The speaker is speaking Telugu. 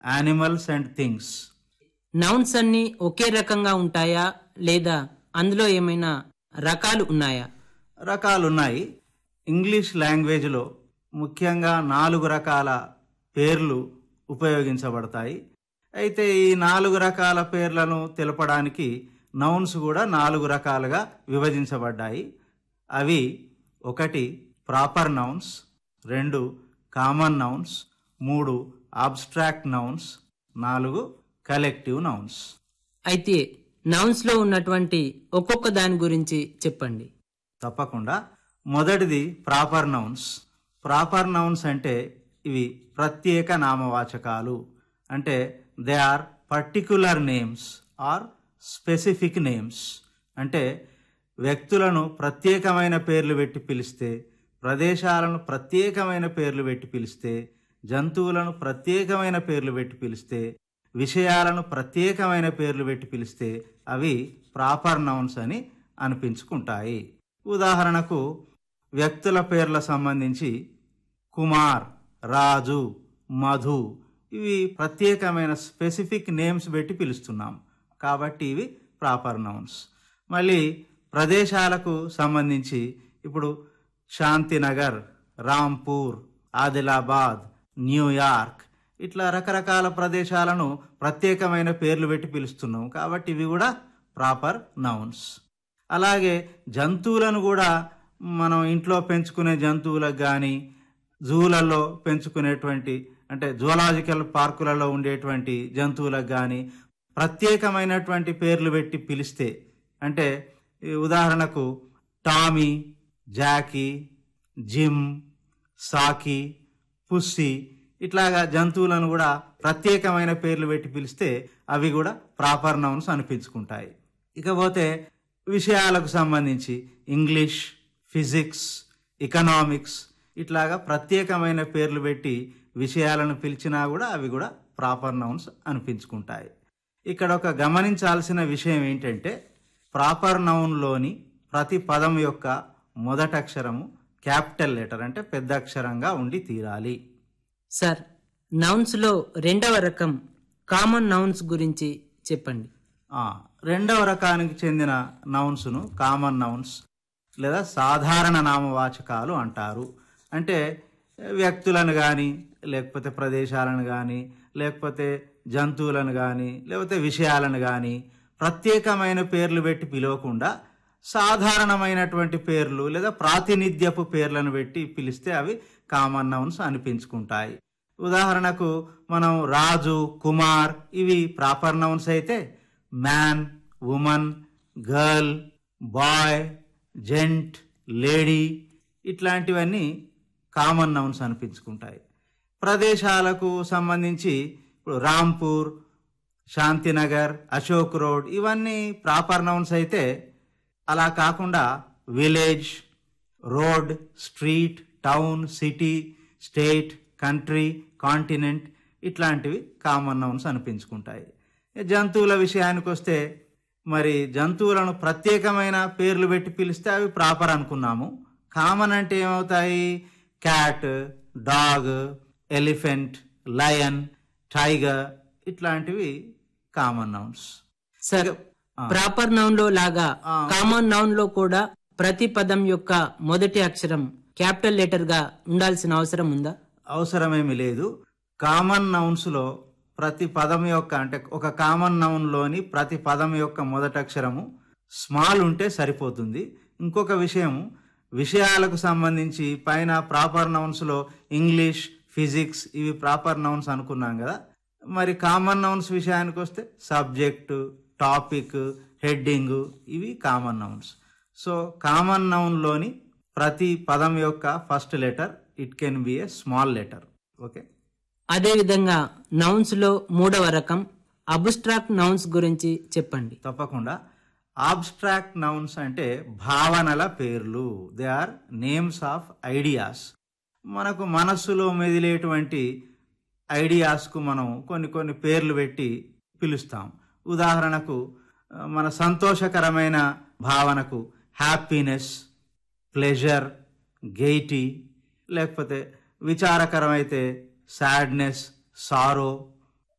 animals and things. నౌన్స్ అన్ని ఒకే రకంగా ఉంటాయా లేదా అందులో ఏమైనా రకాలు ఉన్నాయా? రకాలున్నాయి. ఇంగ్లీష్ లాంగ్వేజ్లో ముఖ్యంగా 4 రకాల పేర్లు ఉపయోగించబడతాయి. అయితే ఈ 4 రకాల పేర్లను తెలపడానికి నౌన్స్ కూడా 4 రకాలుగా విభజించబడ్డాయి. అవి 1 proper nouns, 2 common nouns, 3 abstract nouns, 4 collective nouns. అయితే నౌన్స్ లో ఉన్నటువంటి ఒక్కొక్క దాని గురించి చెప్పండి. తప్పకుండా. మొదటిది ప్రాపర్ నౌన్స్. ప్రాపర్ నౌన్స్ అంటే ఇవి ప్రత్యేక నామవాచకాలు. అంటే they are particular names are specific names. అంటే వ్యక్తులను ప్రత్యేకమైన పేర్లు పెట్టి పిలిస్తే, ప్రదేశాలను ప్రత్యేకమైన పేర్లు పెట్టి పిలిస్తే, జంతువులను ప్రత్యేకమైన పేర్లు పెట్టి పిలిస్తే, విషయాలను ప్రత్యేకమైన పేర్లు పెట్టి పిలిస్తే అవి ప్రాపర్ నౌన్స్ అని అనిపించుకుంటాయి. ఉదాహరణకు వ్యక్తుల పేర్ల సంబంధించి కుమార్, రాజు, మధు ఇవి ప్రత్యేకమైన స్పెసిఫిక్ నేమ్స్ పెట్టి పిలుస్తున్నాం కాబట్టి ఇవి ప్రాపర్ నౌన్స్. మళ్ళీ ప్రదేశాలకు సంబంధించి ఇప్పుడు శాంతినగర్, రాంపూర్, ఆదిలాబాద్, న్యూయార్క్ ఇట్లా రకరకాల ప్రదేశాలను ప్రత్యేకమైన పేర్లు పెట్టి పిలుస్తున్నాం కాబట్టి ఇవి కూడా ప్రాపర్ నౌన్స్. అలాగే జంతువులను కూడా మనం ఇంట్లో పెంచుకునే జంతువులకు కానీ, జూలలో పెంచుకునేటువంటి అంటే జూలాజికల్ పార్కులలో ఉండేటువంటి జంతువులకు కానీ ప్రత్యేకమైనటువంటి పేర్లు పెట్టి పిలిస్తే, అంటే ఉదాహరణకు టామీ, జాకీ, జిమ్, సాకి, పుస్సి ఇట్లాగా జంతువులను కూడా ప్రత్యేకమైన పేర్లు పెట్టి పిలిస్తే అవి కూడా ప్రాపర్ నౌన్స్ అనిపించుకుంటాయి. ఇకపోతే విషయాలకు సంబంధించి ఇంగ్లీష్, ఫిజిక్స్, ఎకనామిక్స్ ఇట్లాగా ప్రత్యేకమైన పేర్లు పెట్టి విషయాలను పిలిచినా కూడా అవి కూడా ప్రాపర్ నౌన్స్ అనిపించుకుంటాయి. ఇక్కడ ఒక గమనించాల్సిన విషయం ఏంటంటే ప్రాపర్ నౌన్లోని ప్రతి పదం యొక్క మొదటి అక్షరము క్యాపిటల్ లెటర్ అంటే పెద్ద అక్షరంగా ఉండి తీరాలి. సార్, నౌన్స్ లో రెండవ రకం కామన్ నౌన్స్ గురించి చెప్పండి. రెండవ రకానికి చెందిన నౌన్స్ను కామన్ నౌన్స్ లేదా సాధారణ నామవాచకాలు అంటారు. అంటే వ్యక్తులను కానీ, లేకపోతే ప్రదేశాలను కానీ, లేకపోతే జంతువులను కానీ, లేకపోతే విషయాలను కానీ ప్రత్యేకమైన పేర్లు పెట్టి పిలవకుండా సాధారణమైనటువంటి పేర్లు లేదా ప్రాతినిధ్యపు పేర్లను పెట్టి పిలిస్తే అవి కామన్ నౌన్స్ అనిపించుకుంటాయి. ఉదాహరణకు మనం రాజు, కుమార్ ఇవి ప్రాపర్ నౌన్స్ అయితే man, woman, girl, bye, gent, lady ఇట్లాంటివన్నీ కామన్ నౌన్స్ అనిపించుకుంటాయి. ప్రదేశాలకు సంబంధించి ఇప్పుడు రాంపూర్, శాంతినగర్, అశోక్ రోడ్ ఇవన్నీ ప్రాపర్ నౌన్స్ అయితే, అలా కాకుండా village, road, street, town, city, state, country, continent ఇట్లాంటివి కామన్ నౌన్స్ అనిపించుకుంటాయి. జంతువుల విషయానికి వస్తే మరి జంతువులను ప్రత్యేకమైన పేర్లు పెట్టి పిలిస్తే అవి ప్రాపర్ అనుకున్నాము. కామన్ అంటే ఏమవుతాయి? Cat, dog, elephant, lion, tiger ఇట్లాంటివి common nouns. Sir, proper noun లో లాగా కామన్ నౌన్ లో కూడా ప్రతి పదం యొక్క మొదటి అక్షరం క్యాపిటల్ లెటర్ గా ఉండాల్సిన అవసరం ఉందా? అవసరమేమి లేదు. కామన్ నౌన్స్ లో ప్రతి పదం యొక్క అంటే ఒక కామన్ నౌన్ లోని ప్రతి పదం యొక్క మొదటి అక్షరము స్మాల్ ఉంటే సరిపోతుంది. ఇంకొక విషయము, విషయాలకు సంబంధించి పైన ప్రాపర్ నౌన్స్ లో ఇంగ్లీష్, ఫిజిక్స్ ఇవి ప్రాపర్ నౌన్స్ అనుకున్నాం కదా. మరి కామన్ నౌన్స్ విషయానికి వస్తే సబ్జెక్టు, టాపిక్, హెడ్డింగ్ ఇవి common nouns. So common noun లోని ప్రతి పదం యొక్క first letter it can be a small letter. Okay. అదే విధంగా నౌన్స్ లో మూడవ రకం అబ్స్ట్రాక్ట్ నౌన్స్ గురించి చెప్పండి. తప్పకుండా. అబ్స్ట్రాక్ట్ నౌన్స్ అంటే భావనల పేర్లు. They are names of ideas. మనకు మనస్సులో మెదిలేటువంటి ఐడియాస్కు మనం కొన్ని పేర్లు పెట్టి పిలుస్తాం. ఉదాహరణకు మన సంతోషకరమైన భావనకు హ్యాపీనెస్, ప్లెజర్, గెయిటీ, లేకపోతే విచారకరమైతే సాడ్నెస్, సారో